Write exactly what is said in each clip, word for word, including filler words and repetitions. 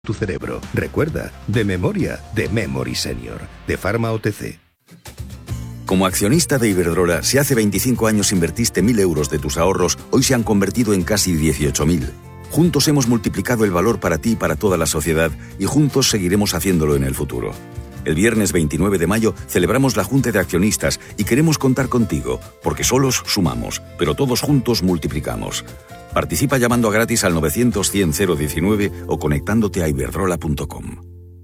tu cerebro. Recuerda, de memoria, de Memory Senior, de Pharma O T C. Como accionista de Iberdrola, si hace veinticinco años invertiste mil euros de tus ahorros, hoy se han convertido en casi dieciocho mil. Juntos hemos multiplicado el valor para ti y para toda la sociedad, y juntos seguiremos haciéndolo en el futuro. El viernes veintinueve de mayo celebramos la Junta de Accionistas y queremos contar contigo, porque solos sumamos, pero todos juntos multiplicamos. Participa llamando a gratis al novecientos cien cero diecinueve o conectándote a iberdrola punto com.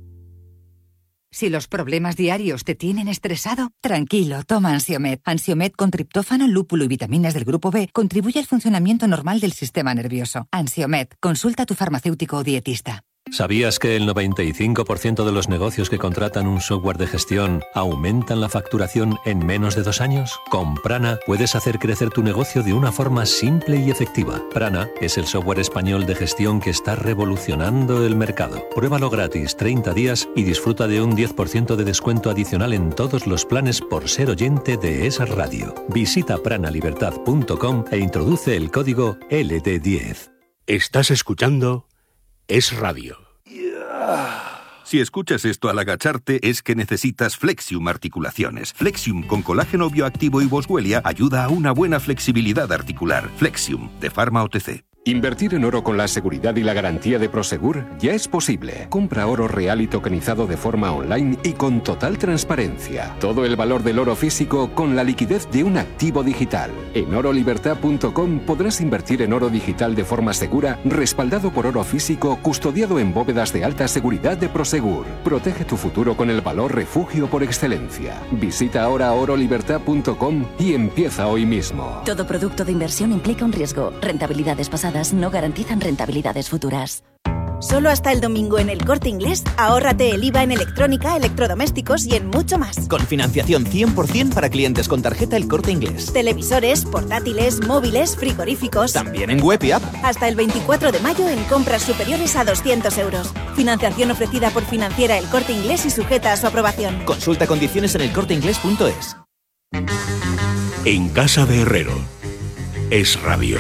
Si los problemas diarios te tienen estresado, tranquilo, toma Ansiomed. Ansiomed con triptófano, lúpulo y vitaminas del grupo B contribuye al funcionamiento normal del sistema nervioso. Ansiomed, consulta a tu farmacéutico o dietista. ¿Sabías que el noventa y cinco por ciento de los negocios que contratan un software de gestión aumentan la facturación en menos de dos años? Con Prana puedes hacer crecer tu negocio de una forma simple y efectiva. Prana es el software español de gestión que está revolucionando el mercado. Pruébalo gratis treinta días y disfruta de un diez por ciento de descuento adicional en todos los planes por ser oyente de Es Radio. Visita prana libertad punto com e introduce el código L D diez. Estás escuchando Es Radio. Si escuchas esto al agacharte, es que necesitas Flexium Articulaciones. Flexium con colágeno bioactivo y boswellia ayuda a una buena flexibilidad articular. Flexium, de Pharma O T C. Invertir en oro con la seguridad y la garantía de Prosegur ya es posible. Compra oro real y tokenizado de forma online y con total transparencia. Todo el valor del oro físico con la liquidez de un activo digital. En oro libertad punto com podrás invertir en oro digital de forma segura, respaldado por oro físico, custodiado en bóvedas de alta seguridad de Prosegur. Protege tu futuro con el valor refugio por excelencia. Visita ahora oro libertad punto com y empieza hoy mismo. Todo producto de inversión implica un riesgo. Rentabilidades pasadas no garantizan rentabilidades futuras. Solo hasta el domingo en El Corte Inglés, ahórrate el I V A en electrónica, electrodomésticos y en mucho más. Con financiación cien por ciento para clientes con tarjeta El Corte Inglés. Televisores, portátiles, móviles, frigoríficos. También en web y app. Hasta el veinticuatro de mayo en compras superiores a doscientos euros. Financiación ofrecida por Financiera El Corte Inglés y sujeta a su aprobación. Consulta condiciones en el corte inglés punto es. En casa de Herrero. Es Radio.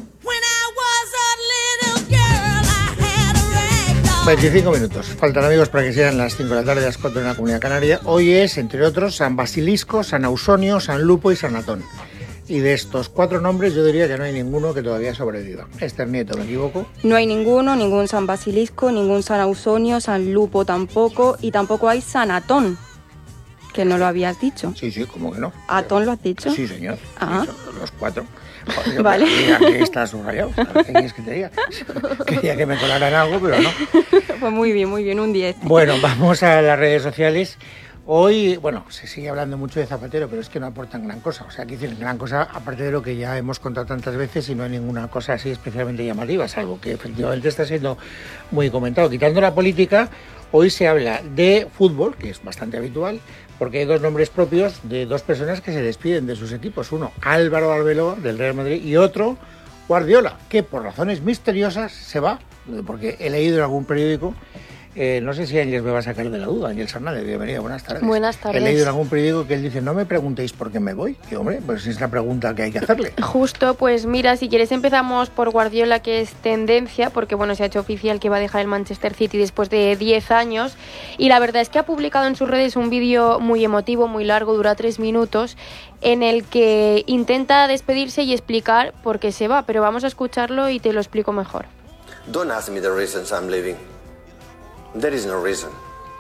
veinticinco minutos. Faltan, amigos, para que sean las cinco de la tarde, las cuatro en la Comunidad Canaria. Hoy es, entre otros, San Basilisco, San Ausonio, San Lupo y San Atón. Y de estos cuatro nombres yo diría que no hay ninguno que todavía sobreviva. Esther Nieto, ¿me equivoco? No hay ninguno, ningún San Basilisco, ningún San Ausonio, San Lupo tampoco, y tampoco hay San Atón, que no lo habías dicho. Sí, sí, ¿cómo que no? ¿Atón lo has dicho? Sí, señor. Ah. Sí, los cuatro. Joder, vale. Aquí está subrayado. ¿Qué quieres que te diga? Quería que me colaran algo, pero no. Pues muy bien, muy bien, un diez. Bueno, vamos a las redes sociales. Hoy, bueno, se sigue hablando mucho de Zapatero, pero es que no aportan gran cosa. O sea, aquí dicen gran cosa, aparte de lo que ya hemos contado tantas veces, y no hay ninguna cosa así especialmente llamativa, salvo que efectivamente está siendo muy comentado. Quitando la política, hoy se habla de fútbol, que es bastante habitual, porque hay dos nombres propios de dos personas que se despiden de sus equipos. Uno, Álvaro Arbeloa, del Real Madrid, y otro, Guardiola, que por razones misteriosas se va, porque he leído en algún periódico, eh, no sé si Ángeles me va a sacar de la duda. Ángel Hernández, bienvenido, buenas tardes. Buenas tardes. He leído en algún periódico que él dice, no me preguntéis por qué me voy. Y hombre, pues es la pregunta que hay que hacerle. Justo, pues mira, si quieres empezamos por Guardiola, que es tendencia, porque bueno, se ha hecho oficial que va a dejar el Manchester City después de diez años, y la verdad es que ha publicado en sus redes un vídeo muy emotivo, muy largo, dura tres minutos, en el que intenta despedirse y explicar por qué se va, pero vamos a escucharlo y te lo explico mejor. Don't ask me the reasons I'm leaving. There is no reason.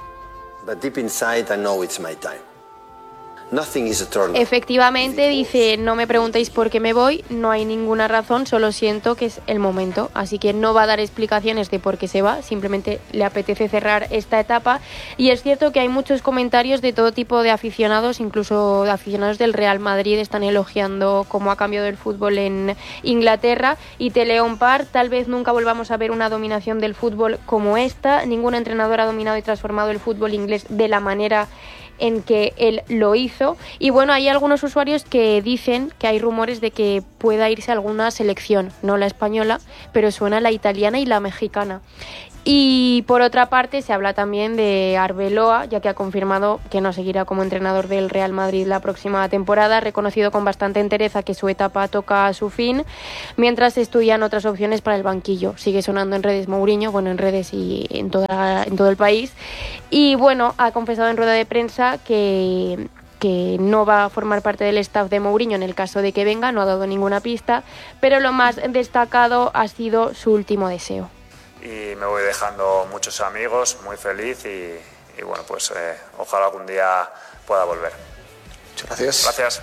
But deep inside I know it's my time. Nothing is eternal. Efectivamente, dice, no me preguntéis por qué me voy, no hay ninguna razón, solo siento que es el momento. Así que no va a dar explicaciones de por qué se va, simplemente le apetece cerrar esta etapa. Y es cierto que hay muchos comentarios de todo tipo de aficionados, incluso de aficionados del Real Madrid, están elogiando cómo ha cambiado el fútbol en Inglaterra. Y te leo un par, tal vez nunca volvamos a ver una dominación del fútbol como esta. Ningún entrenador ha dominado y transformado el fútbol inglés de la manera en que él lo hizo. Y bueno, hay algunos usuarios que dicen que hay rumores de que pueda irse a alguna selección, no la española, pero suena la italiana y la mexicana. Y por otra parte se habla también de Arbeloa, ya que ha confirmado que no seguirá como entrenador del Real Madrid la próxima temporada, reconocido con bastante entereza que su etapa toca a su fin, mientras se estudian otras opciones para el banquillo. Sigue sonando en redes Mourinho, bueno, en redes y en, toda, en todo el país. Y bueno, ha confesado en rueda de prensa que... que no va a formar parte del staff de Mourinho en el caso de que venga, no ha dado ninguna pista, pero lo más destacado ha sido su último deseo. Y me voy dejando muchos amigos, muy feliz y, y bueno, pues eh, ojalá algún día pueda volver. Muchas gracias. Gracias.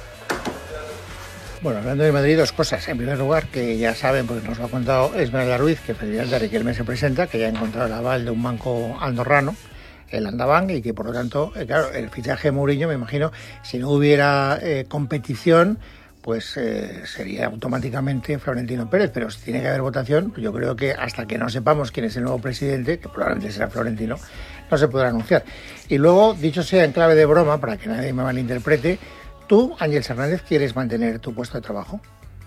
Bueno, hablando de Madrid, dos cosas. En primer lugar, que ya saben, porque nos lo ha contado Esmeralda Ruiz, que Ferdinand Riquelme se presenta, que ya ha encontrado el aval de un banco andorrano, el Andabank, y que por lo tanto, eh, claro, el fichaje de Mourinho, me imagino, si no hubiera eh, competición, pues eh, sería automáticamente Florentino Pérez, pero si tiene que haber votación, yo creo que hasta que no sepamos quién es el nuevo presidente, que probablemente será Florentino, no se podrá anunciar. Y luego, dicho sea en clave de broma, para que nadie me malinterprete, ¿tú, Ángeles Hernández, quieres mantener tu puesto de trabajo?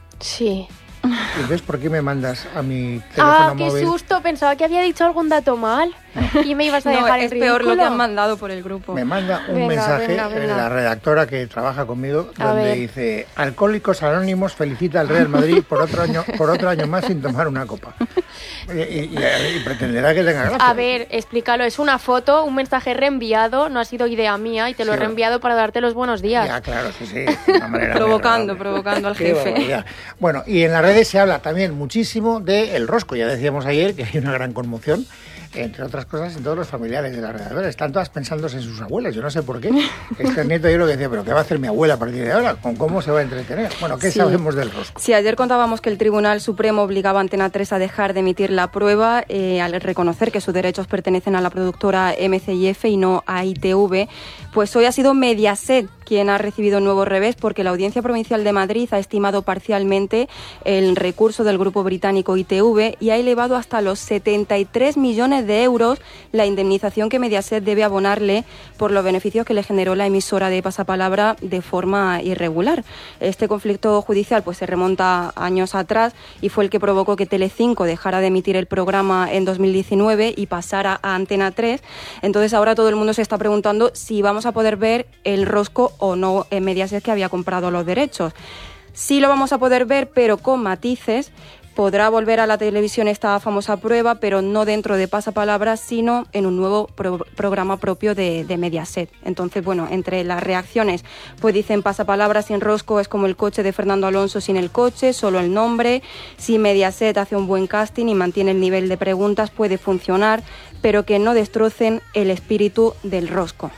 Sí. ¿Y ves por qué me mandas a mi teléfono ah, qué móvil? susto, pensaba que había dicho algún dato mal y me ibas a no, dejar es en peor ridículo. lo que han mandado por el grupo. Me manda un venga, mensaje venga, venga. la redactora que trabaja conmigo, A donde ver. dice: Alcohólicos Anónimos felicita al Real Madrid por otro año por otro año más sin tomar una copa. Y, y- y- y pretenderá que tenga gracia. A ver, explícalo, es una foto, un mensaje reenviado, no ha sido idea mía y te lo Sí, he reenviado para darte los buenos días. Ya, claro, sí, sí. de una manera muy Provocando, agradable. provocando al Qué jefe. barbaridad. Bueno, y en las redes se habla también muchísimo de El Rosco. Ya decíamos ayer que hay una gran conmoción, entre otras cosas, en todos los familiares de la redactora. Están todas pensándose en sus abuelas. Yo no sé por qué. Este nieto yo lo que decía, pero ¿qué va a hacer mi abuela a partir de ahora? ¿Con cómo se va a entretener? Bueno, ¿qué Sí. sabemos del Rosco? Sí, ayer contábamos que el Tribunal Supremo obligaba a Antena tres a dejar de emitir la prueba eh, al reconocer que sus derechos pertenecen a la productora M C I F y no a I T V. Pues hoy ha sido Mediaset quien ha recibido un nuevo revés, porque la Audiencia Provincial de Madrid ha estimado parcialmente el recurso del grupo británico I T V y ha elevado hasta los setenta y tres millones de euros la indemnización que Mediaset debe abonarle por los beneficios que le generó la emisora de Pasapalabra de forma irregular. Este conflicto judicial pues se remonta años atrás y fue el que provocó que Telecinco dejara de emitir el programa en dos mil diecinueve y pasara a Antena tres. Entonces ahora todo el mundo se está preguntando si vamos a poder ver El Rosco o no en Mediaset, que había comprado los derechos. Sí lo vamos a poder ver, pero con matices. Podrá volver a la televisión esta famosa prueba, pero no dentro de Pasapalabra, sino en un nuevo pro- programa propio de, de Mediaset. Entonces, bueno, entre las reacciones, pues dicen Pasapalabra sin Rosco es como el coche de Fernando Alonso sin el coche, solo el nombre. Si Mediaset hace un buen casting y mantiene el nivel de preguntas, puede funcionar, pero que no destrocen el espíritu del Rosco.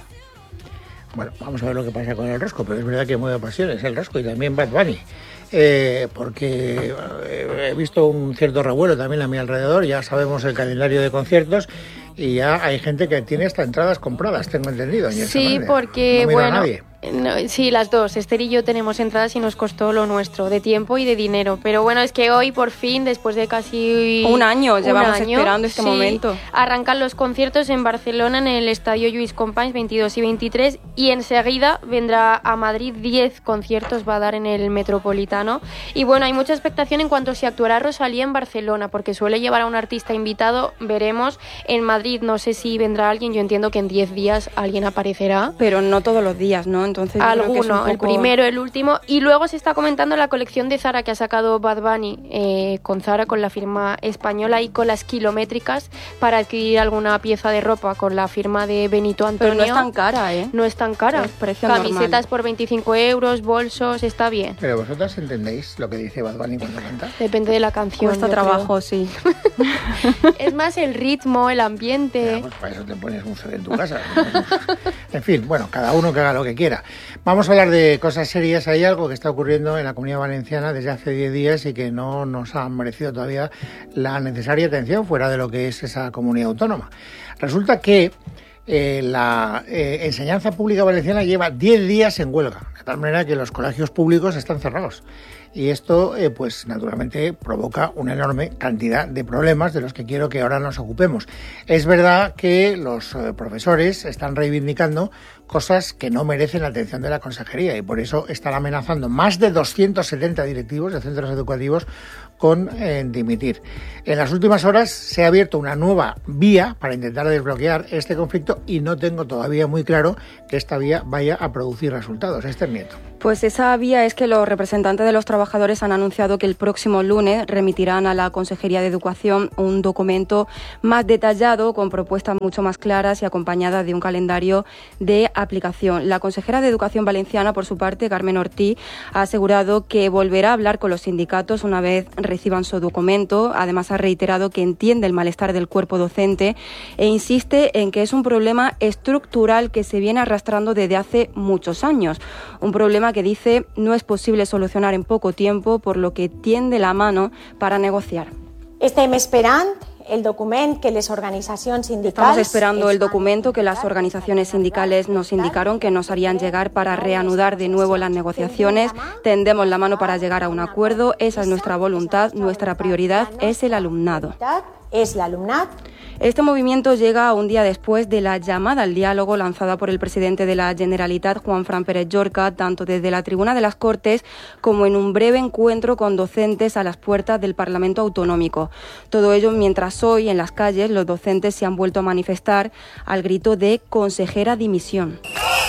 Bueno, vamos a ver lo que pasa con El Rosco, pero es verdad que mueve pasiones El Rosco y también Bad Bunny. Eh, porque eh, he visto un cierto revuelo también a mi alrededor, ya sabemos el calendario de conciertos y ya hay gente que tiene hasta entradas compradas, tengo entendido. Ángeles Sí, Hernández. porque, no miro a bueno, nadie. no, sí, las dos. Esther y yo tenemos entradas y nos costó lo nuestro, de tiempo y de dinero. Pero bueno, es que hoy, por fin, después de casi Un año, un llevamos año, esperando este sí, momento. arrancan los conciertos en Barcelona, en el Estadio Lluís Companys, veintidós y veintitrés, y enseguida vendrá a Madrid, diez conciertos va a dar en el Metropolitano. Y bueno, hay mucha expectación en cuanto a si actuará Rosalía en Barcelona, porque suele llevar a un artista invitado, veremos. En Madrid no sé si vendrá alguien, yo entiendo que en diez días alguien aparecerá. Pero no todos los días, ¿no? Entonces, yo creo que es un Alguno, el poco- primero, el último. Y luego se está comentando la colección de Zara que ha sacado Bad Bunny eh, con Zara, con la firma española y con las kilométricas para adquirir alguna pieza de ropa con la firma de Benito Antonio. Pero no es tan cara, ¿eh? No es tan cara. Es precio Camisetas normal. por veinticinco euros, bolsos, está bien. Pero vosotras entendéis lo que dice Bad Bunny cuando canta. Depende de la canción. Cuesta yo trabajo, creo. sí. Es más el ritmo, el ambiente. Ya, pues para eso te pones un C D en tu casa. En fin, bueno, cada uno que haga lo que quiera. Vamos a hablar de cosas serias. Hay algo que está ocurriendo en la Comunidad Valenciana desde hace diez días y que no nos ha merecido todavía la necesaria atención fuera de lo que es esa comunidad autónoma. Resulta que eh, la eh, enseñanza pública valenciana lleva diez días en huelga, de tal manera que los colegios públicos están cerrados. y esto eh, pues naturalmente provoca una enorme cantidad de problemas de los que quiero que ahora nos ocupemos. Es verdad que los eh, profesores están reivindicando cosas que no merecen la atención de la consejería y por eso están amenazando más de doscientos setenta directivos de centros educativos con eh, dimitir. En las últimas horas se ha abierto una nueva vía para intentar desbloquear este conflicto y no tengo todavía muy claro que esta vía vaya a producir resultados. Esther Nieto. Pues esa vía es que los representantes de los trabajadores han anunciado que el próximo lunes remitirán a la Consejería de Educación un documento más detallado con propuestas mucho más claras y acompañadas de un calendario de aplicación. La consejera de Educación valenciana, por su parte, Carmen Ortí, ha asegurado que volverá a hablar con los sindicatos una vez reciban su documento. Además, ha reiterado que entiende el malestar del cuerpo docente e insiste en que es un problema estructural que se viene arrastrando desde hace muchos años. Un problema que dice no es posible solucionar en poco tiempo, por lo que tiende la mano para negociar. Estem esperant el documento que las organizaciones sindicales... Estamos esperando el documento que las organizaciones sindicales nos indicaron que nos harían llegar para reanudar de nuevo las negociaciones. Tendemos la mano para llegar a un acuerdo. Esa es nuestra voluntad. Nuestra prioridad es el alumnado. Es el alumnado. Este movimiento llega un día después de la llamada al diálogo lanzada por el presidente de la Generalitat, Juanfran Pérez Llorca, tanto desde la tribuna de las Cortes como en un breve encuentro con docentes a las puertas del Parlamento Autonómico. Todo ello mientras hoy en las calles los docentes se han vuelto a manifestar al grito de consejera dimisión.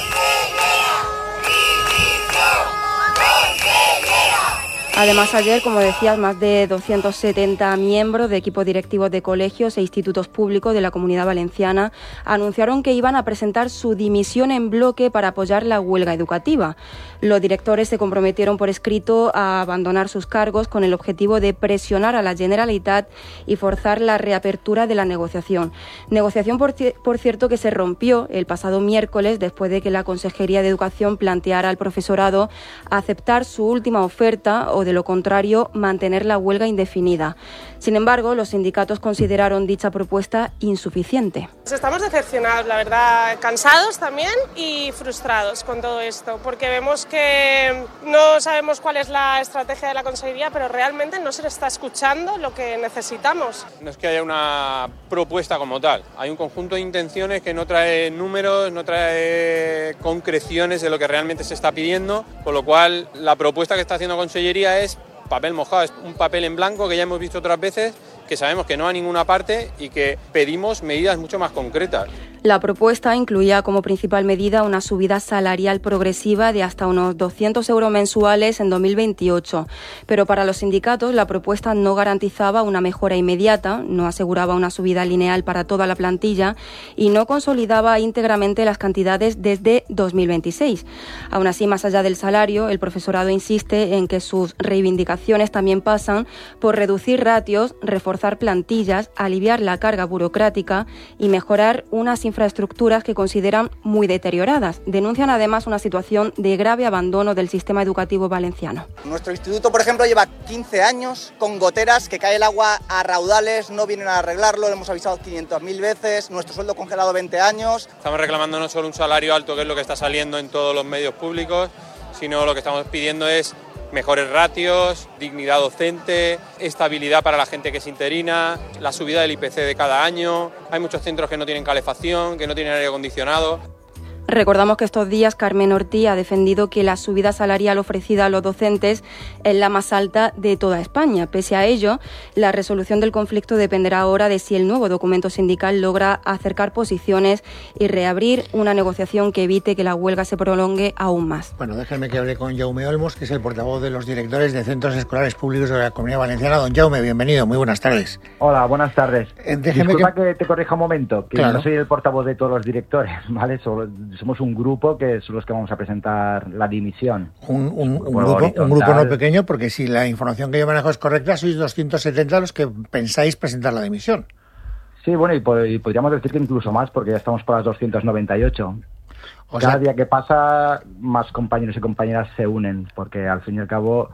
Además, ayer, como decías, más de doscientos setenta miembros de equipos directivos de colegios e institutos públicos de la Comunidad Valenciana anunciaron que iban a presentar su dimisión en bloque para apoyar la huelga educativa. Los directores se comprometieron por escrito a abandonar sus cargos con el objetivo de presionar a la Generalitat y forzar la reapertura de la negociación. Negociación, por, por cierto, que se rompió el pasado miércoles después de que la Consejería de Educación planteara al profesorado aceptar su última oferta o de lo contrario mantener la huelga indefinida. Sin embargo, los sindicatos consideraron dicha propuesta insuficiente. Estamos decepcionados, la verdad, cansados también y frustrados con todo esto, porque vemos que no sabemos cuál es la estrategia de la consejería, pero realmente no se le está escuchando lo que necesitamos. No es que haya una propuesta como tal, hay un conjunto de intenciones que no trae números, no trae concreciones de lo que realmente se está pidiendo, con lo cual la propuesta que está haciendo Consellería es papel mojado, es un papel en blanco que ya hemos visto otras veces, que sabemos que no va a ninguna parte y que pedimos medidas mucho más concretas. La propuesta incluía como principal medida una subida salarial progresiva de hasta unos doscientos euros mensuales en dos mil veintiocho. Pero para los sindicatos la propuesta no garantizaba una mejora inmediata, no aseguraba una subida lineal para toda la plantilla y no consolidaba íntegramente las cantidades desde dos mil veintiséis. Aún así, más allá del salario, el profesorado insiste en que sus reivindicaciones también pasan por reducir ratios, reforzar plantillas, aliviar la carga burocrática y mejorar unas infraestructuras que consideran muy deterioradas. Denuncian además una situación de grave abandono del sistema educativo valenciano. Nuestro instituto, por ejemplo, lleva quince años con goteras, que cae el agua a raudales, no vienen a arreglarlo, lo hemos avisado quinientas mil veces, nuestro sueldo congelado veinte años. Estamos reclamando no solo un salario alto, que es lo que está saliendo en todos los medios públicos, sino lo que estamos pidiendo es mejores ratios, dignidad docente, estabilidad para la gente que es interina, la subida del I P C de cada año. Hay muchos centros que no tienen calefacción, que no tienen aire acondicionado. Recordamos que estos días Carmen Ortí ha defendido que la subida salarial ofrecida a los docentes es la más alta de toda España. Pese a ello, la resolución del conflicto dependerá ahora de si el nuevo documento sindical logra acercar posiciones y reabrir una negociación que evite que la huelga se prolongue aún más. Bueno, déjenme que hable con Jaume Olmos, que es el portavoz de los directores de centros escolares públicos de la Comunidad Valenciana. Don Jaume, bienvenido, muy buenas tardes. Hola, buenas tardes. Eh, Disculpa que... que te corrija un momento, que claro. No soy el portavoz de todos los directores, ¿vale? Solo, somos un grupo que son los que vamos a presentar la dimisión. Un, un, un, grupo, un grupo no pequeño, porque si la información que yo manejo es correcta, sois doscientos setenta los que pensáis presentar la dimisión. Sí, bueno, y, po- y podríamos decir que incluso más, porque ya estamos por las doscientos noventa y ocho. O Cada sea... día que pasa, más compañeros y compañeras se unen, porque al fin y al cabo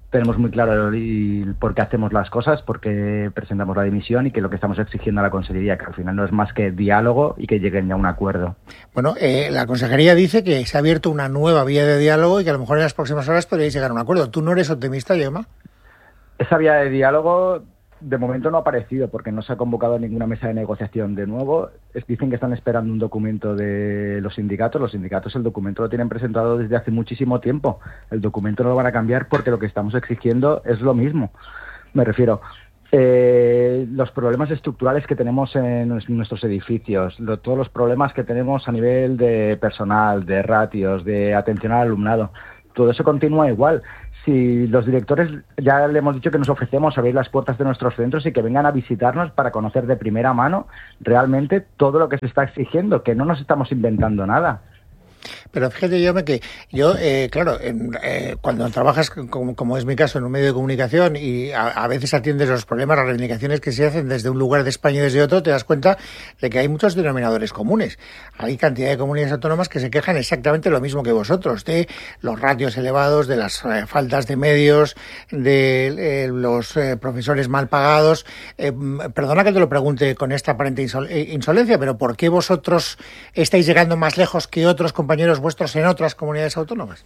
tenemos muy claro el por qué hacemos las cosas, por qué presentamos la dimisión y que lo que estamos exigiendo a la Consejería, que al final no es más que diálogo y que lleguen ya a un acuerdo. Bueno, eh, la Consejería dice que se ha abierto una nueva vía de diálogo y que a lo mejor en las próximas horas podríais llegar a un acuerdo. ¿Tú no eres optimista, Jaume? Esa vía de diálogo de momento no ha aparecido porque no se ha convocado ninguna mesa de negociación de nuevo. Es, dicen que están esperando un documento de los sindicatos. Los sindicatos el documento lo tienen presentado desde hace muchísimo tiempo. El documento no lo van a cambiar porque lo que estamos exigiendo es lo mismo. Me refiero, eh, los problemas estructurales que tenemos en nuestros edificios, lo, todos los problemas que tenemos a nivel de personal, de ratios, de atención al alumnado, todo eso continúa igual. Si los directores ya le hemos dicho que nos ofrecemos abrir las puertas de nuestros centros y que vengan a visitarnos para conocer de primera mano realmente todo lo que se está exigiendo, que no nos estamos inventando nada. Pero fíjate, Jaume, que yo, eh, claro, en, eh, cuando trabajas, como, como es mi caso, en un medio de comunicación y a, a veces atiendes los problemas, las reivindicaciones que se hacen desde un lugar de España y desde otro, te das cuenta de que hay muchos denominadores comunes. Hay cantidad de comunidades autónomas que se quejan exactamente lo mismo que vosotros, de los ratios elevados, de las eh, faltas de medios, de eh, los eh, profesores mal pagados. Eh, perdona que te lo pregunte con esta aparente insol- insolencia, pero ¿por qué vosotros estáis llegando más lejos que otros compañeros vuestros en otras comunidades autónomas?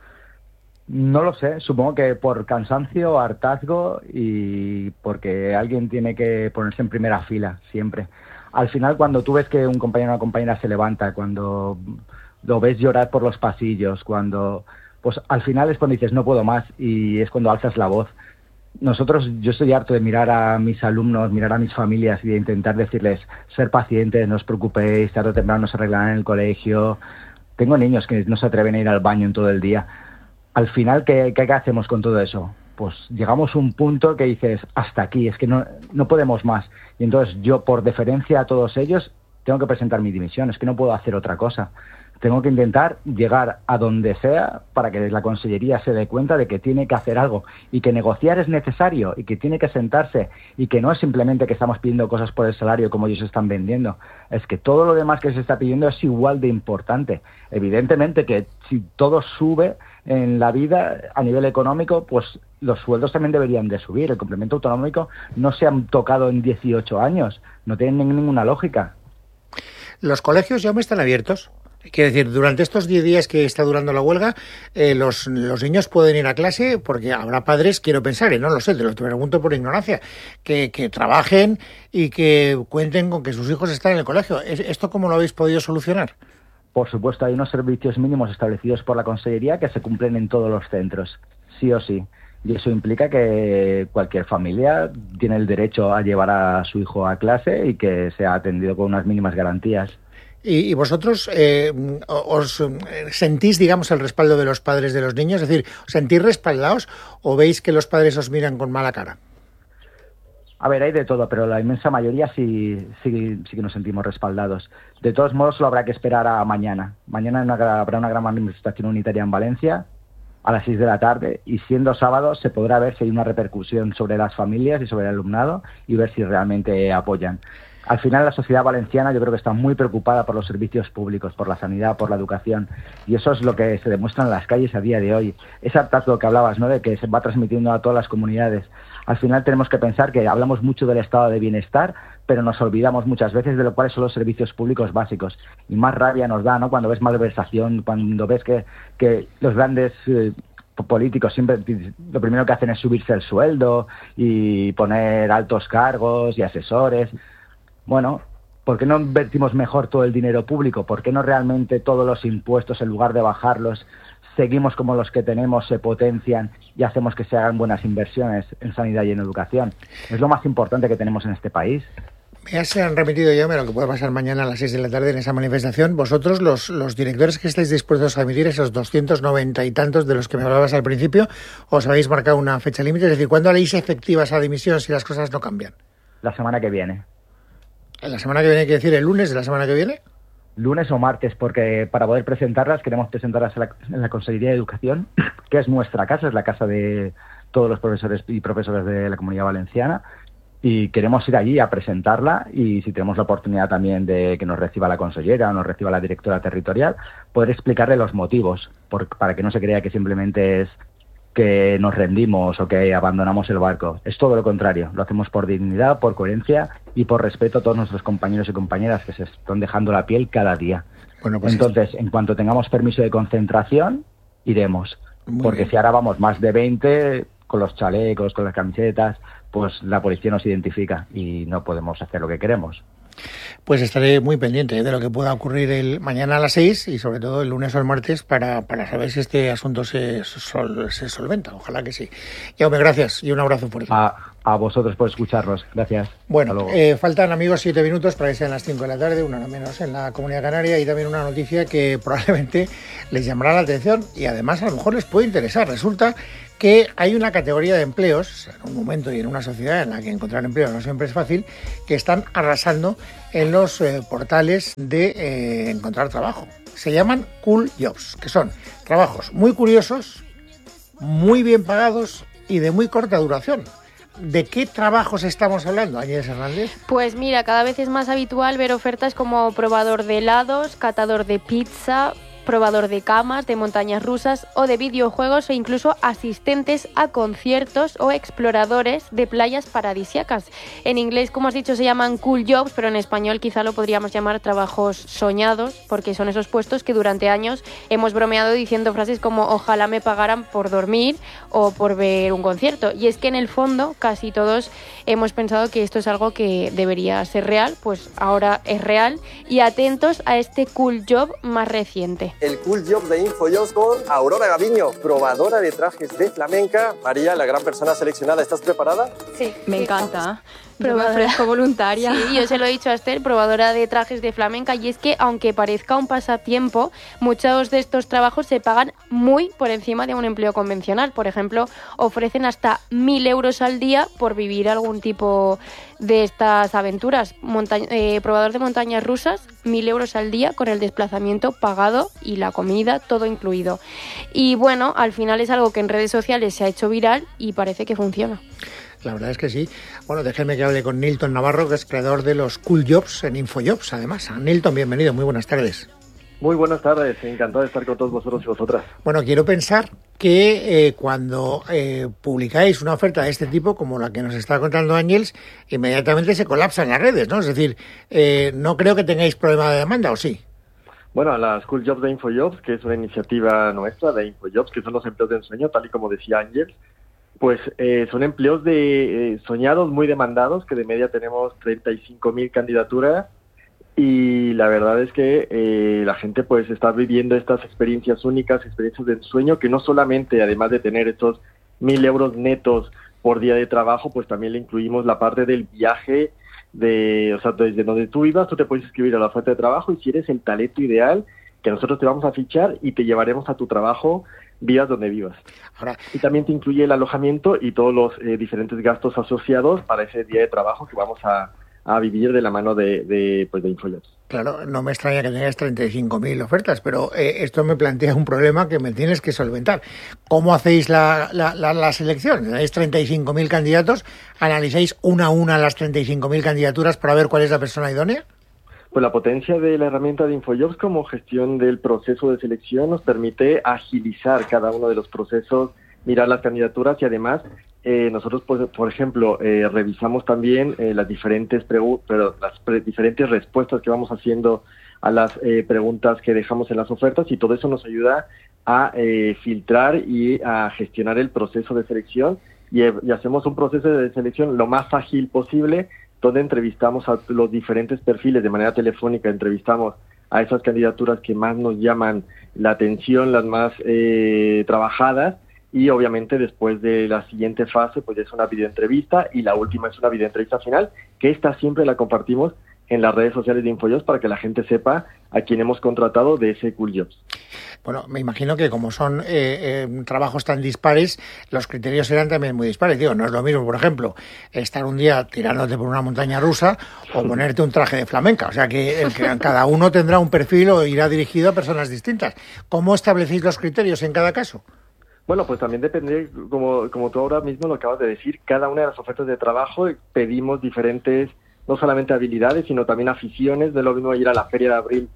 No lo sé, supongo que por cansancio, hartazgo y porque alguien tiene que ponerse en primera fila siempre. Al final, cuando tú ves que un compañero o una compañera se levanta, cuando lo ves llorar por los pasillos, cuando pues al final es cuando dices no puedo más y es cuando alzas la voz. Nosotros, yo estoy harto de mirar a mis alumnos, mirar a mis familias y de intentar decirles ser pacientes, no os preocupéis, tarde o temprano se arreglarán en el colegio. Tengo niños que no se atreven a ir al baño en todo el día. Al final, ¿qué, qué hacemos con todo eso? Pues llegamos a un punto que dices, hasta aquí, es que no, no podemos más. Y entonces yo, por deferencia a todos ellos, tengo que presentar mi dimisión, es que no puedo hacer otra cosa. Tengo que intentar llegar a donde sea para que la Consellería se dé cuenta de que tiene que hacer algo y que negociar es necesario y que tiene que sentarse y que no es simplemente que estamos pidiendo cosas por el salario como ellos están vendiendo. Es que todo lo demás que se está pidiendo es igual de importante. Evidentemente que si todo sube en la vida a nivel económico, pues los sueldos también deberían de subir. El complemento autonómico no se han tocado en dieciocho años. No tienen ninguna lógica. ¿Los colegios ya me están abiertos? Quiero decir, durante estos diez días que está durando la huelga, eh, los, los niños pueden ir a clase porque habrá padres, quiero pensar, y no lo sé, te lo te pregunto por ignorancia, que, que trabajen y que cuenten con que sus hijos están en el colegio. ¿Esto cómo lo habéis podido solucionar? Por supuesto, hay unos servicios mínimos establecidos por la Consellería que se cumplen en todos los centros, sí o sí. Y eso implica que cualquier familia tiene el derecho a llevar a su hijo a clase y que sea atendido con unas mínimas garantías. ¿Y, y vosotros eh, os sentís, digamos, el respaldo de los padres de los niños? Es decir, ¿os sentís respaldados o veis que los padres os miran con mala cara? A ver, hay de todo, pero la inmensa mayoría sí, sí, sí que nos sentimos respaldados. De todos modos, solo habrá que esperar a mañana. Mañana una, habrá una gran manifestación unitaria en Valencia a las seis de la tarde y siendo sábado se podrá ver si hay una repercusión sobre las familias y sobre el alumnado y ver si realmente apoyan. Al final la sociedad valenciana yo creo que está muy preocupada por los servicios públicos, por la sanidad, por la educación y eso es lo que se demuestra en las calles a día de hoy. Ese hartazgo que hablabas, ¿no?, de que se va transmitiendo a todas las comunidades. Al final tenemos que pensar que hablamos mucho del estado de bienestar, pero nos olvidamos muchas veces de lo cuáles son los servicios públicos básicos. Y más rabia nos da, ¿no?, cuando ves malversación, cuando ves que, que los grandes eh, políticos siempre lo primero que hacen es subirse el sueldo y poner altos cargos y asesores. Bueno, ¿por qué no invertimos mejor todo el dinero público? ¿Por qué no realmente todos los impuestos, en lugar de bajarlos, seguimos como los que tenemos, se potencian y hacemos que se hagan buenas inversiones en sanidad y en educación? Es lo más importante que tenemos en este país. Ya se han remitido yo a lo que puede pasar mañana a las seis de la tarde en esa manifestación. Vosotros, los, los directores que estáis dispuestos a emitir esos doscientos noventa y tantos de los que me hablabas al principio, os habéis marcado una fecha límite. Es decir, ¿cuándo haréis efectiva esa dimisión si las cosas no cambian? La semana que viene. ¿La semana que viene hay que decir el lunes de la semana que viene? Lunes o martes, porque para poder presentarlas queremos presentarlas en la, en la Consejería de Educación, que es nuestra casa, es la casa de todos los profesores y profesoras de la Comunidad Valenciana, y queremos ir allí a presentarla y si tenemos la oportunidad también de que nos reciba la consellera o nos reciba la directora territorial, poder explicarle los motivos, por, para que no se crea que simplemente es que nos rendimos o que abandonamos el barco. Es todo lo contrario. Lo hacemos por dignidad, por coherencia y por respeto a todos nuestros compañeros y compañeras que se están dejando la piel cada día. Bueno, pues entonces, en cuanto tengamos permiso de concentración, iremos. Muy porque bien. Si ahora vamos más de veinte, con los chalecos, con las camisetas, pues la policía nos identifica y no podemos hacer lo que queremos. Pues estaré muy pendiente de lo que pueda ocurrir el mañana a las seis y sobre todo el lunes o el martes para, para saber si este asunto se, sol, se solventa. Ojalá que sí. Jaume, gracias y un abrazo fuerte. A, a vosotros por escucharnos. Gracias. Bueno, eh, faltan, amigos, siete minutos para que sean las cinco de la tarde, una hora menos en la Comunidad Canaria, y también una noticia que probablemente les llamará la atención y además a lo mejor les puede interesar. Resulta que hay una categoría de empleos, en un momento y en una sociedad en la que encontrar empleo no siempre es fácil, que están arrasando en los eh, portales de eh, encontrar trabajo. Se llaman Cool Jobs, que son trabajos muy curiosos, muy bien pagados y de muy corta duración. ¿De qué trabajos estamos hablando, Ángeles Hernández? Pues mira, cada vez es más habitual ver ofertas como probador de helados, catador de pizza, probador de camas, de montañas rusas o de videojuegos, e incluso asistentes a conciertos o exploradores de playas paradisíacas. En inglés, como has dicho, se llaman cool jobs, pero en español quizá lo podríamos llamar trabajos soñados, porque son esos puestos que durante años hemos bromeado diciendo frases como ojalá me pagaran por dormir o por ver un concierto. Y es que en el fondo casi todos hemos pensado que esto es algo que debería ser real, pues ahora es real, y atentos a este cool job más reciente. El Cool Job de InfoJobs con Aurora Gaviño, probadora de trajes de flamenca. María, la gran persona seleccionada, ¿estás preparada? Sí, me encanta. Yo me ofrezco voluntaria. Sí, yo se lo he dicho a Esther, probadora de trajes de flamenca, y es que aunque parezca un pasatiempo, muchos de estos trabajos se pagan muy por encima de un empleo convencional. Por ejemplo, ofrecen hasta mil euros al día por vivir algún tipo de estas aventuras. Monta- eh, probador de montañas rusas, mil euros al día con el desplazamiento pagado y la comida, todo incluido. Y bueno, al final es algo que en redes sociales se ha hecho viral y parece que funciona. La verdad es que sí. Bueno, déjenme que hable con Nilton Navarro, que es creador de los Cool Jobs en InfoJobs, además. Nilton, bienvenido, muy buenas tardes. Muy buenas tardes, encantado de estar con todos vosotros y vosotras. Bueno, quiero pensar que eh, cuando eh, publicáis una oferta de este tipo, como la que nos está contando Ángeles, inmediatamente se colapsan las redes, ¿no? Es decir, eh, no creo que tengáis problema de demanda, ¿o sí? Bueno, las Cool Jobs de InfoJobs, que es una iniciativa nuestra de InfoJobs, que son los empleos de ensueño, tal y como decía Ángeles, pues eh, son empleos de eh, soñados muy demandados, que de media tenemos treinta y cinco mil candidaturas, y la verdad es que eh, la gente pues está viviendo estas experiencias únicas, experiencias de ensueño, que no solamente, además de tener estos mil euros netos por día de trabajo, pues también le incluimos la parte del viaje, de, o sea, desde donde tú vivas, tú te puedes inscribir a la oferta de trabajo, y si eres el talento ideal, que nosotros te vamos a fichar y te llevaremos a tu trabajo, vivas donde vivas. Ahora, y también te incluye el alojamiento y todos los eh, diferentes gastos asociados para ese día de trabajo que vamos a, a vivir de la mano de, de, pues de InfoJobs. Claro, no me extraña que tengáis treinta y cinco mil ofertas, pero eh, esto me plantea un problema que me tienes que solventar. ¿Cómo hacéis la, la, la, la selección? Tenéis treinta y cinco mil candidatos, ¿analizáis una a una las treinta y cinco mil candidaturas para ver cuál es la persona idónea? Pues la potencia de la herramienta de InfoJobs como gestión del proceso de selección nos permite agilizar cada uno de los procesos, mirar las candidaturas, y además eh, nosotros, pues, por ejemplo, eh, revisamos también eh, las diferentes pregu- pero las pre- diferentes respuestas que vamos haciendo a las eh, preguntas que dejamos en las ofertas, y todo eso nos ayuda a eh, filtrar y a gestionar el proceso de selección, y, eh, y hacemos un proceso de selección lo más ágil posible, donde entrevistamos a los diferentes perfiles de manera telefónica, entrevistamos a esas candidaturas que más nos llaman la atención, las más eh, trabajadas, y obviamente después de la siguiente fase pues es una videoentrevista, y la última es una videoentrevista final, que esta siempre la compartimos en las redes sociales de InfoJobs para que la gente sepa a quién hemos contratado de ese Cool Jobs. Bueno, me imagino que como son eh, eh, trabajos tan dispares, los criterios serán también muy dispares. Digo, no es lo mismo, por ejemplo, estar un día tirándote por una montaña rusa o ponerte un traje de flamenca. O sea, que, el, que cada uno tendrá un perfil o irá dirigido a personas distintas. ¿Cómo establecéis los criterios en cada caso? Bueno, pues también depende, como, como tú ahora mismo lo acabas de decir, cada una de las ofertas de trabajo pedimos diferentes, no solamente habilidades, sino también aficiones. De lo mismo ir a la Feria de Abril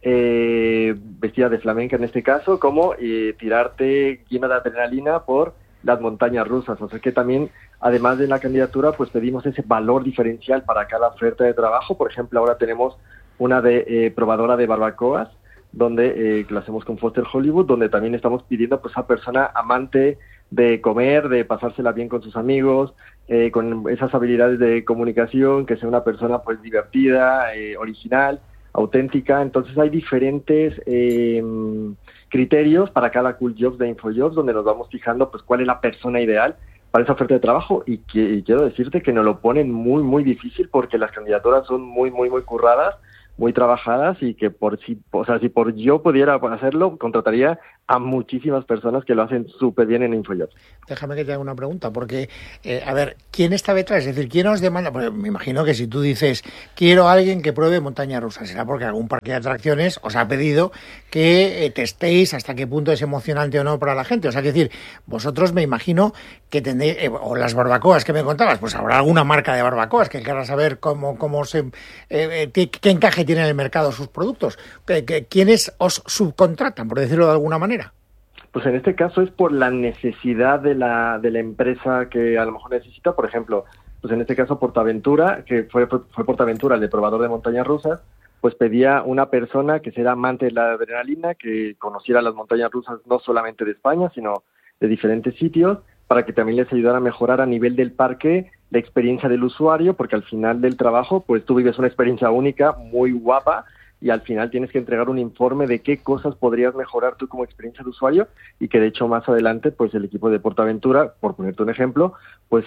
eh, vestida de flamenca en este caso, como eh, tirarte llena de adrenalina por las montañas rusas. O sea que también, además de la candidatura, pues pedimos ese valor diferencial para cada oferta de trabajo. Por ejemplo, ahora tenemos una de eh, probadora de barbacoas, donde eh, que lo hacemos con Foster Hollywood, donde también estamos pidiendo pues a persona amante de comer, de pasársela bien con sus amigos, eh, con esas habilidades de comunicación, que sea una persona pues divertida, eh, original, auténtica. Entonces hay diferentes eh, criterios para cada Cool Jobs de InfoJobs, donde nos vamos fijando pues cuál es la persona ideal para esa oferta de trabajo, y, que, y quiero decirte que nos lo ponen muy, muy difícil, porque las candidaturas son muy, muy, muy curradas, muy trabajadas, y que por si, o sea, si por yo pudiera hacerlo, contrataría a muchísimas personas que lo hacen súper bien en InfoJobs. Déjame que te haga una pregunta, porque, eh, a ver, ¿quién está detrás? Es decir, ¿quién os demanda? Porque me imagino que si tú dices, quiero a alguien que pruebe montaña rusa, será porque algún parque de atracciones os ha pedido que eh, testéis hasta qué punto es emocionante o no para la gente. O sea, que decir, vosotros me imagino que tendréis, eh, o las barbacoas que me contabas, pues habrá alguna marca de barbacoas que querrá saber cómo, cómo se, eh, qué, qué encaje tiene en el mercado sus productos. ¿Quiénes os subcontratan, por decirlo de alguna manera? Pues en este caso es por la necesidad de la de la empresa que a lo mejor necesita. Por ejemplo, pues en este caso Portaventura, que fue, fue, fue Portaventura, el de probador de montañas rusas, pues pedía una persona que sea amante de la adrenalina, que conociera las montañas rusas no solamente de España, sino de diferentes sitios, para que también les ayudara a mejorar a nivel del parque la experiencia del usuario, porque al final del trabajo, pues tú vives una experiencia única, muy guapa, y al final tienes que entregar un informe de qué cosas podrías mejorar tú como experiencia de usuario, y que de hecho más adelante pues el equipo de Portaventura, por ponerte un ejemplo, pues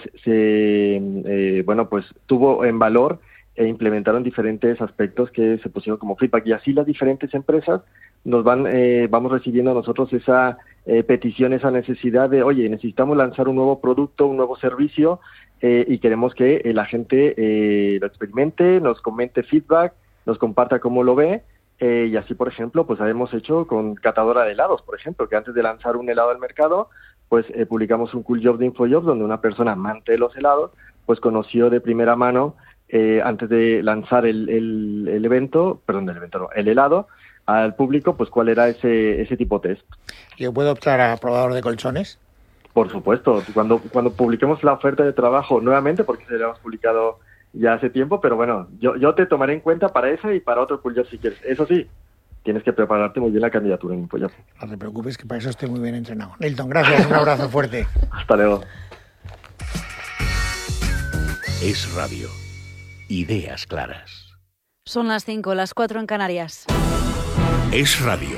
se eh, bueno pues tuvo en valor e implementaron diferentes aspectos que se pusieron como feedback, y así las diferentes empresas nos van eh, vamos recibiendo a nosotros esa eh, petición, esa necesidad de, oye, necesitamos lanzar un nuevo producto, un nuevo servicio, eh, y queremos que eh, la gente eh, lo experimente, nos comente feedback, nos comparta cómo lo ve, eh, y así, por ejemplo, pues hemos hecho con catadora de helados, por ejemplo, que antes de lanzar un helado al mercado, pues eh, publicamos un Cool Job de InfoJobs, donde una persona amante de los helados, pues conoció de primera mano, eh, antes de lanzar el, el, el evento, perdón, el evento no, el helado, al público, pues cuál era ese, ese tipo de test. ¿Yo puedo optar a probador de colchones? Por supuesto, cuando, cuando publiquemos la oferta de trabajo nuevamente, porque se la hemos publicado ya hace tiempo, pero bueno, yo, yo te tomaré en cuenta para esa y para otro Cool Job si quieres. Eso sí, tienes que prepararte muy bien la candidatura en InfoJob. No te preocupes, que para eso estoy muy bien entrenado. Nilton, gracias, un abrazo fuerte. Hasta luego. Es Radio. Ideas claras. Son las cinco, las cuatro en Canarias. Es Radio.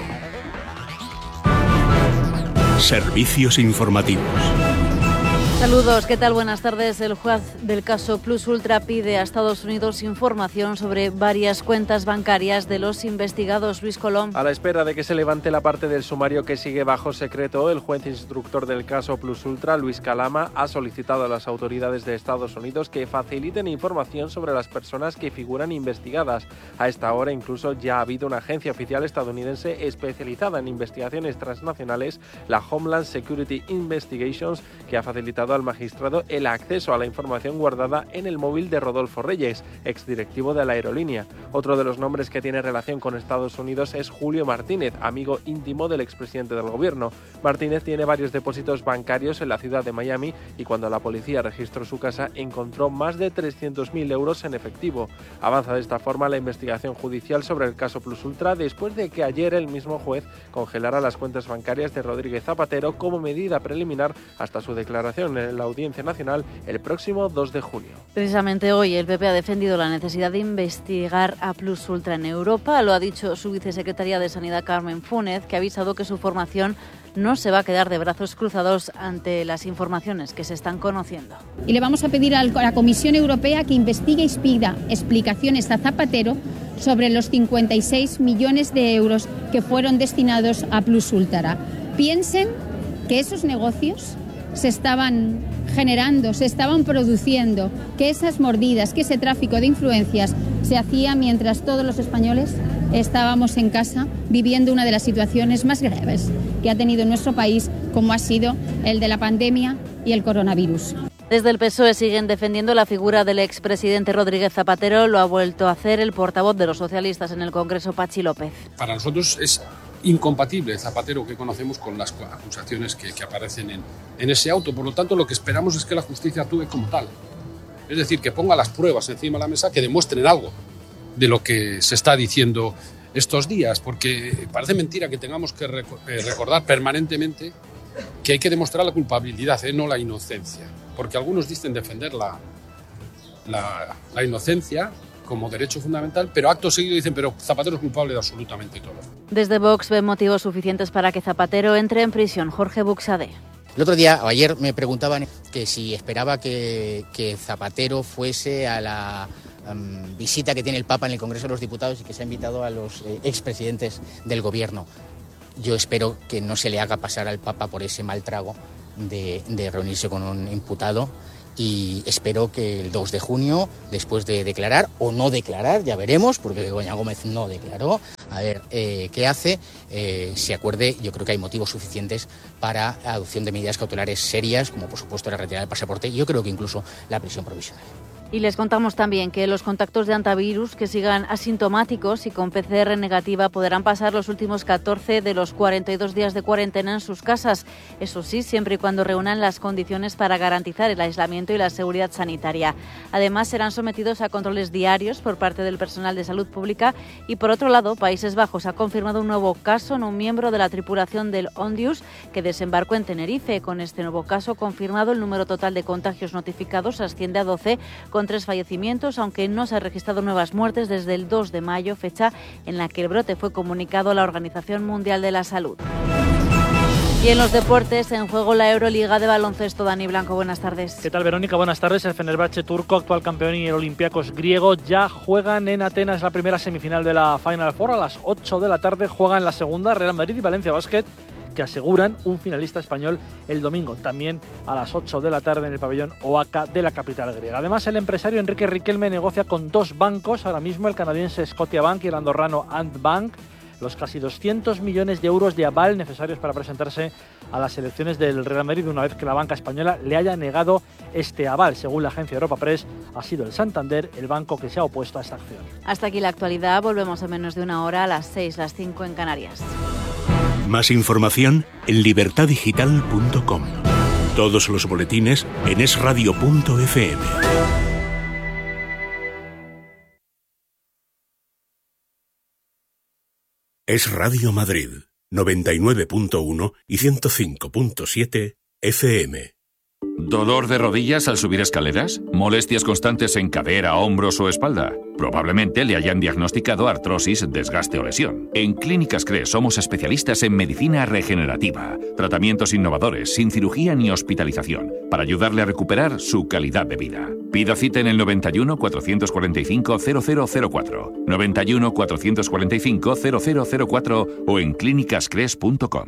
Servicios informativos. Saludos, ¿qué tal? Buenas tardes. El juez del caso Plus Ultra pide a Estados Unidos información sobre varias cuentas bancarias de los investigados. Luis Colón. A la espera de que se levante la parte del sumario que sigue bajo secreto, el juez instructor del caso Plus Ultra, Luis Calama, ha solicitado a las autoridades de Estados Unidos que faciliten información sobre las personas que figuran investigadas. A esta hora incluso ya ha habido una agencia oficial estadounidense especializada en investigaciones transnacionales, la Homeland Security Investigations, que ha facilitado al magistrado el acceso a la información guardada en el móvil de Rodolfo Reyes, exdirectivo de la aerolínea. Otro de los nombres que tiene relación con Estados Unidos es Julio Martínez, amigo íntimo del expresidente del gobierno. Martínez tiene varios depósitos bancarios en la ciudad de Miami y cuando la policía registró su casa encontró más de trescientos mil euros en efectivo. Avanza de esta forma la investigación judicial sobre el caso Plus Ultra después de que ayer el mismo juez congelara las cuentas bancarias de Rodríguez Zapatero como medida preliminar hasta su declaración en la Audiencia Nacional el próximo dos de junio. Precisamente hoy el P P ha defendido la necesidad de investigar a Plus Ultra en Europa. Lo ha dicho su vicesecretaria de Sanidad, Carmen Fúnez, que ha avisado que su formación no se va a quedar de brazos cruzados ante las informaciones que se están conociendo. Y le vamos a pedir a la Comisión Europea que investigue y pida explicaciones a Zapatero sobre los cincuenta y seis millones de euros que fueron destinados a Plus Ultra. Piensen que esos negocios se estaban generando, se estaban produciendo, que esas mordidas, que ese tráfico de influencias se hacía mientras todos los españoles estábamos en casa viviendo una de las situaciones más graves que ha tenido nuestro país, como ha sido el de la pandemia y el coronavirus. Desde el P S O E siguen defendiendo la figura del expresidente Rodríguez Zapatero. Lo ha vuelto a hacer el portavoz de los socialistas en el Congreso, Pachi López. Para nosotros es incompatible Zapatero que conocemos con las acusaciones que, que aparecen en, en ese auto. Por lo tanto, lo que esperamos es que la justicia actúe como tal. Es decir, que ponga las pruebas encima de la mesa que demuestren algo de lo que se está diciendo estos días, porque parece mentira que tengamos que recordar permanentemente que hay que demostrar la culpabilidad, ¿eh? No la inocencia, porque algunos dicen defender la, la, la inocencia como derecho fundamental, pero acto seguido dicen, pero Zapatero es culpable de absolutamente todo. Desde Vox ven motivos suficientes para que Zapatero entre en prisión. Jorge Buxade. El otro día, o ayer, me preguntaban que si esperaba que, que Zapatero fuese a la um, visita que tiene el Papa en el Congreso de los Diputados y que se ha invitado a los eh, expresidentes del Gobierno. Yo espero que no se le haga pasar al Papa por ese mal trago de, de reunirse con un imputado, y espero que el dos de junio, después de declarar o no declarar, ya veremos, porque Begoña Gómez no declaró, a ver eh, qué hace, eh, se acuerde. Yo creo que hay motivos suficientes para la adopción de medidas cautelares serias, como por supuesto la retirada del pasaporte, y yo creo que incluso la prisión provisional. Y les contamos también que los contactos de antivirus que sigan asintomáticos y con P C R negativa podrán pasar los últimos catorce de los cuarenta y dos días de cuarentena en sus casas. Eso sí, siempre y cuando reúnan las condiciones para garantizar el aislamiento y la seguridad sanitaria. Además, serán sometidos a controles diarios por parte del personal de salud pública. Y por otro lado, Países Bajos ha confirmado un nuevo caso en un miembro de la tripulación del Ondius que desembarcó en Tenerife. Con este nuevo caso confirmado, el número total de contagios notificados asciende a doce, con tres fallecimientos, aunque no se han registrado nuevas muertes desde el dos de mayo, fecha en la que el brote fue comunicado a la Organización Mundial de la Salud. Y en los deportes, en juego la Euroliga de baloncesto. Dani Blanco, buenas tardes. ¿Qué tal, Verónica? Buenas tardes. El Fenerbahce turco, actual campeón, y el Olympiacos griego ya juegan en Atenas la primera semifinal de la Final Four. A las ocho de la tarde juegan la segunda, Real Madrid y Valencia Basket, que aseguran un finalista español el domingo, también a las ocho de la tarde en el pabellón Oaca de la capital griega. Además, el empresario Enrique Riquelme negocia con dos bancos ahora mismo, el canadiense Scotiabank y el andorrano Ant Bank, los casi doscientos millones de euros de aval necesarios para presentarse a las elecciones del Real Madrid, una vez que la banca española le haya negado este aval. Según la agencia Europa Press, ha sido el Santander el banco que se ha opuesto a esta acción. Hasta aquí la actualidad. Volvemos en menos de una hora, a las seis, las cinco en Canarias. Más información en libertad digital punto com. Todos los boletines en es radio punto efe eme. Es Radio Madrid, noventa y nueve punto uno y ciento cinco punto siete efe eme. ¿Dolor de rodillas al subir escaleras? ¿Molestias constantes en cadera, hombros o espalda? Probablemente le hayan diagnosticado artrosis, desgaste o lesión. En Clínicas Cres somos especialistas en medicina regenerativa, tratamientos innovadores, sin cirugía ni hospitalización, para ayudarle a recuperar su calidad de vida. Pida cita en el noventa y uno, cuatrocientos cuarenta y cinco, cero cero cero cuatro, noventa y uno, cuatrocientos cuarenta y cinco, cero cero cero cuatro o en clínicas cres punto com.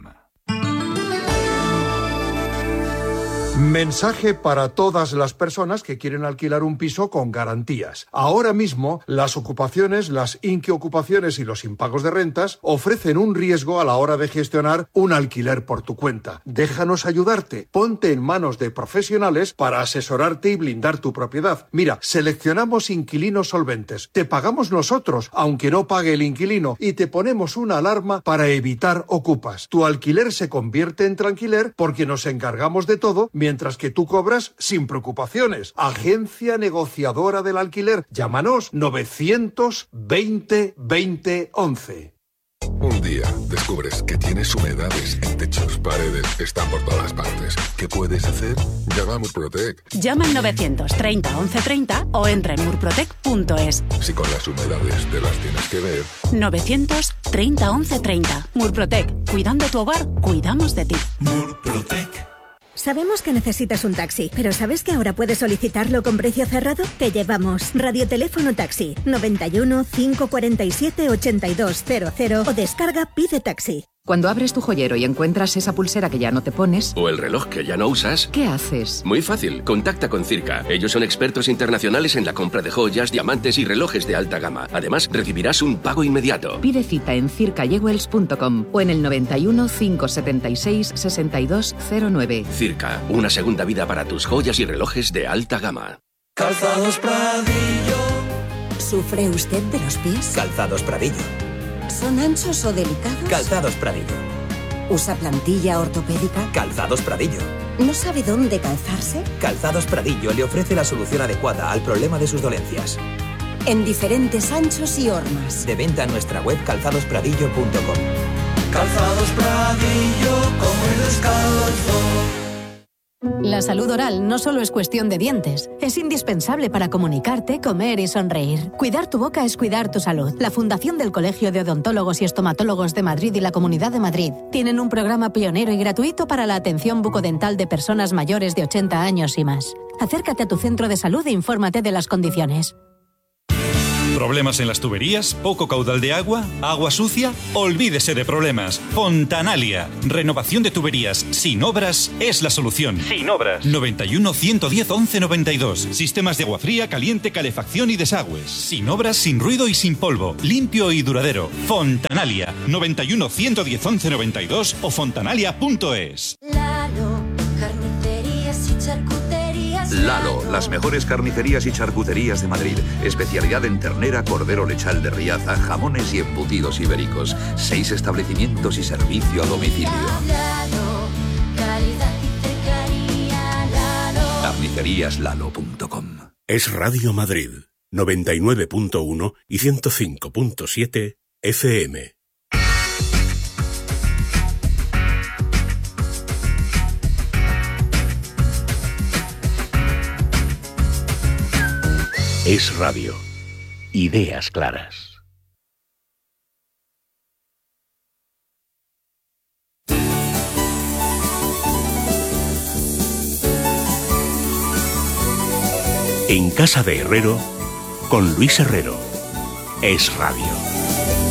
Mensaje para todas las personas que quieren alquilar un piso con garantías. Ahora mismo, las ocupaciones, las inquiocupaciones y los impagos de rentas ofrecen un riesgo a la hora de gestionar un alquiler por tu cuenta. Déjanos ayudarte. Ponte en manos de profesionales para asesorarte y blindar tu propiedad. Mira, seleccionamos inquilinos solventes. Te pagamos nosotros, aunque no pague el inquilino, y te ponemos una alarma para evitar ocupas. Tu alquiler se convierte en tranquiler porque nos encargamos de todo, mientras que tú cobras sin preocupaciones. Agencia Negociadora del Alquiler. Llámanos novecientos veinte veinte once. Un día descubres que tienes humedades en techos, paredes, están por todas partes. ¿Qué puedes hacer? Llama a Murprotec. Llama al novecientos treinta once treinta o entra en murprotec punto es. Si con las humedades te las tienes que ver. novecientos treinta once treinta. Murprotec. Cuidando tu hogar, cuidamos de ti. Murprotec. Sabemos que necesitas un taxi, pero ¿sabes que ahora puedes solicitarlo con precio cerrado? Te llevamos Radioteléfono Taxi, noventa y uno, cinco cuarenta y siete, ochenta y dos cero cero o descarga Pide Taxi. Cuando abres tu joyero y encuentras esa pulsera que ya no te pones... o el reloj que ya no usas... ¿qué haces? Muy fácil, contacta con Circa. Ellos son expertos internacionales en la compra de joyas, diamantes y relojes de alta gama. Además, recibirás un pago inmediato. Pide cita en circa jewels punto com o en el noventa y uno, cinco setenta y seis, sesenta y dos cero nueve. Circa, una segunda vida para tus joyas y relojes de alta gama. Calzados Pradillo. ¿Sufre usted de los pies? Calzados Pradillo. ¿Son anchos o delicados? Calzados Pradillo. ¿Usa plantilla ortopédica? Calzados Pradillo. ¿No sabe dónde calzarse? Calzados Pradillo le ofrece la solución adecuada al problema de sus dolencias. En diferentes anchos y hormas. De venta en nuestra web calzados pradillo punto com. Calzados Pradillo, como el descalzo. La salud oral no solo es cuestión de dientes, es indispensable para comunicarte, comer y sonreír. Cuidar tu boca es cuidar tu salud. La Fundación del Colegio de Odontólogos y Estomatólogos de Madrid y la Comunidad de Madrid tienen un programa pionero y gratuito para la atención bucodental de personas mayores de ochenta años y más. Acércate a tu centro de salud e infórmate de las condiciones. ¿Problemas en las tuberías? ¿Poco caudal de agua? ¿Agua sucia? Olvídese de problemas. Fontanalia. Renovación de tuberías sin obras es la solución. Sin obras. noventa y uno, ciento diez, once noventa y dos. Sistemas de agua fría, caliente, calefacción y desagües. Sin obras, sin ruido y sin polvo. Limpio y duradero. Fontanalia. noventa y uno, ciento diez, once noventa y dos o fontanalia punto es. Lalo, carnicerías y charcuterías. Lalo, las mejores carnicerías y charcuterías de Madrid. Especialidad en ternera, cordero lechal de Riaza, jamones y embutidos ibéricos. Seis establecimientos y servicio a domicilio. Lalo, calidad y cercanía. Lalo. carnicerías lalo punto com. Es Radio Madrid, noventa y nueve punto uno y ciento cinco punto siete F M. Es Radio. Ideas claras. En casa de Herrero, con Luis Herrero. Es Radio.